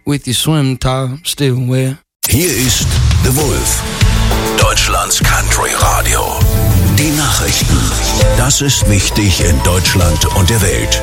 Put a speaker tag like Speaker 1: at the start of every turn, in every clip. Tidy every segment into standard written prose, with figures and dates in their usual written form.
Speaker 1: with your swim top still wet.
Speaker 2: Hier ist The Wolf, Deutschlands Country Radio. Die Nachrichten. Das ist wichtig in Deutschland und der Welt.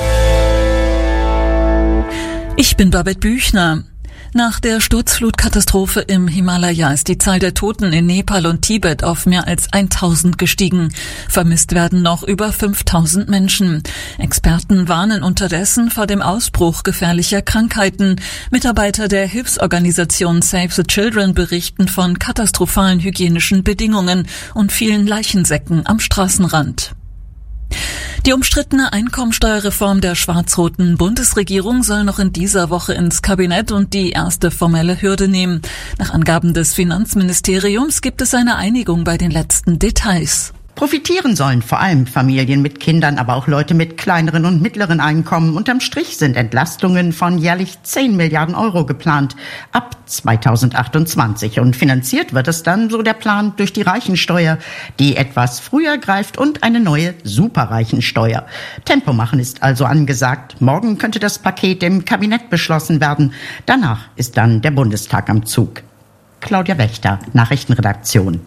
Speaker 3: Ich bin Babette Büchner. Nach der Sturzflutkatastrophe im Himalaya ist die Zahl der Toten in Nepal und Tibet auf mehr als 1000 gestiegen. Vermisst werden noch über 5000 Menschen. Experten warnen unterdessen vor dem Ausbruch gefährlicher Krankheiten. Mitarbeiter der Hilfsorganisation Save the Children berichten von katastrophalen hygienischen Bedingungen und vielen Leichensäcken am Straßenrand. Die umstrittene Einkommensteuerreform der schwarz-roten Bundesregierung soll noch in dieser Woche ins Kabinett und die erste formelle Hürde nehmen. Nach Angaben des Finanzministeriums gibt es eine Einigung bei den letzten Details.
Speaker 4: Profitieren sollen vor allem Familien mit Kindern, aber auch Leute mit kleineren und mittleren Einkommen. Unterm Strich sind Entlastungen von jährlich 10 Milliarden Euro geplant ab 2028. Und finanziert wird es dann, so der Plan, durch die Reichensteuer, die etwas früher greift, und eine neue Superreichensteuer. Tempo machen ist also angesagt. Morgen könnte das Paket im Kabinett beschlossen werden. Danach ist dann der Bundestag am Zug. Claudia Wächter, Nachrichtenredaktion.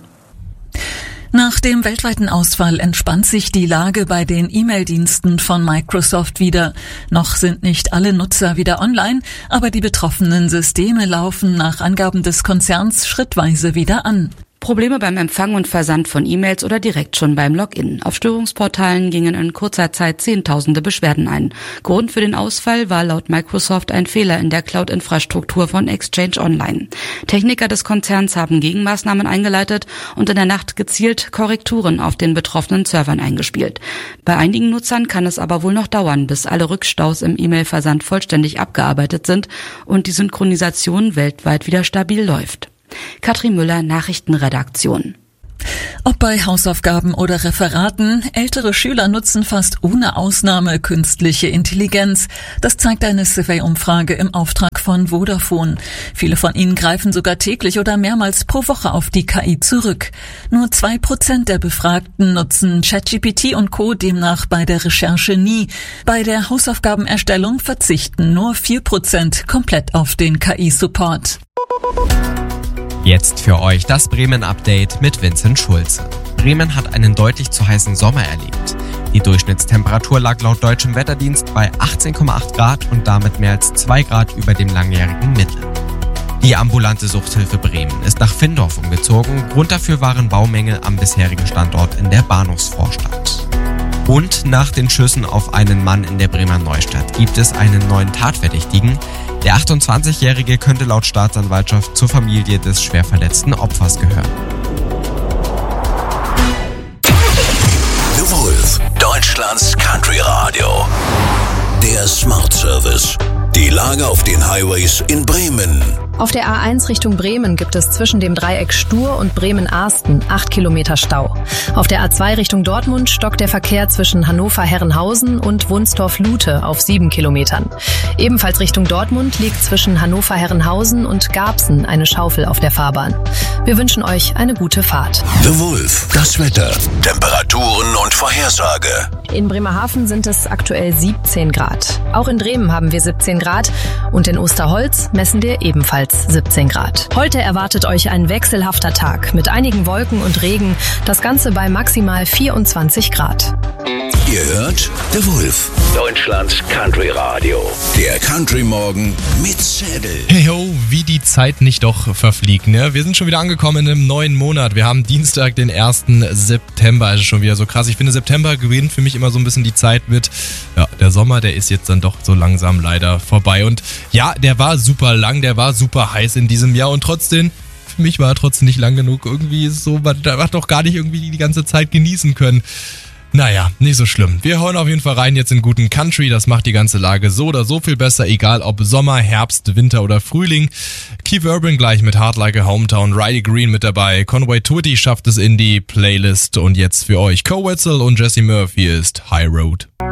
Speaker 3: Nach dem weltweiten Ausfall entspannt sich die Lage bei den E-Mail-Diensten von Microsoft wieder. Noch sind nicht alle Nutzer wieder online, aber die betroffenen Systeme laufen nach Angaben des Konzerns schrittweise wieder an.
Speaker 5: Probleme beim Empfang und Versand von E-Mails oder direkt schon beim Login. Auf Störungsportalen gingen in kurzer Zeit Zehntausende Beschwerden ein. Grund für den Ausfall war laut Microsoft ein Fehler in der Cloud-Infrastruktur von Exchange Online. Techniker des Konzerns haben Gegenmaßnahmen eingeleitet und in der Nacht gezielt Korrekturen auf den betroffenen Servern eingespielt. Bei einigen Nutzern kann es aber wohl noch dauern, bis alle Rückstaus im E-Mail-Versand vollständig abgearbeitet sind und die Synchronisation weltweit wieder stabil läuft. Katrin Müller, Nachrichtenredaktion.
Speaker 3: Ob bei Hausaufgaben oder Referaten, ältere Schüler nutzen fast ohne Ausnahme künstliche Intelligenz. Das zeigt eine Survey-Umfrage im Auftrag von Vodafone. Viele von ihnen greifen sogar täglich oder mehrmals pro Woche auf die KI zurück. Nur 2% der Befragten nutzen ChatGPT und Co. demnach bei der Recherche nie. Bei der Hausaufgabenerstellung verzichten nur 4% komplett auf den KI-Support.
Speaker 6: Jetzt für euch das Bremen-Update mit Vincent Schulze. Bremen hat einen deutlich zu heißen Sommer erlebt. Die Durchschnittstemperatur lag laut deutschem Wetterdienst bei 18,8 Grad und damit mehr als 2 Grad über dem langjährigen Mittel. Die ambulante Suchthilfe Bremen ist nach Findorf umgezogen. Grund dafür waren Baumängel am bisherigen Standort in der Bahnhofsvorstadt. Und nach den Schüssen auf einen Mann in der Bremer Neustadt gibt es einen neuen Tatverdächtigen. Der 28-Jährige könnte laut Staatsanwaltschaft zur Familie des schwer verletzten Opfers gehören.
Speaker 2: The Wolf, Deutschlands Country Radio. Der Smart Service. Die Lage auf den Highways in Bremen.
Speaker 7: Auf der A1 Richtung Bremen gibt es zwischen dem Dreieck Stur und Bremen-Arsten 8 Kilometer Stau. Auf der A2 Richtung Dortmund stockt der Verkehr zwischen Hannover-Herrenhausen und Wunstorf-Lute auf 7 Kilometern. Ebenfalls Richtung Dortmund liegt zwischen Hannover-Herrenhausen und Garbsen eine Schaufel auf der Fahrbahn. Wir wünschen euch eine gute Fahrt.
Speaker 2: The Wolf, das Wetter, Temperaturen und Vorhersage.
Speaker 7: In Bremerhaven sind es aktuell 17 Grad. Auch in Bremen haben wir 17 Grad und in Osterholz messen wir ebenfalls 17 Grad. Heute erwartet euch ein wechselhafter Tag mit einigen Wolken und Regen, das Ganze bei maximal 24 Grad.
Speaker 2: Ihr hört The Wolf, Deutschlands Country Radio. Der Country Morgen mit Zettel.
Speaker 8: Hey ho, wie die Zeit nicht doch verfliegt, ne? Wir sind schon wieder angekommen in einem neuen Monat. Wir haben Dienstag, den 1. September. Also schon wieder so krass. Ich finde, September gewinnt für mich immer so ein bisschen die Zeit mit, ja, der Sommer, der ist jetzt dann doch so langsam leider vorbei. Und ja, der war super lang, der war super heiß in diesem Jahr und trotzdem, für mich war er trotzdem nicht lang genug. Irgendwie ist so, man hat doch gar nicht irgendwie die ganze Zeit genießen können. Naja, nicht so schlimm. Wir hauen auf jeden Fall rein jetzt in guten Country. Das macht die ganze Lage so oder so viel besser, egal ob Sommer, Herbst, Winter oder Frühling. Keith Urban gleich mit Hard Like a Hometown, Riley Green mit dabei. Conway Twitty schafft es in die Playlist. Und jetzt für euch Co Wetzel und Jesse Murphy ist High Road.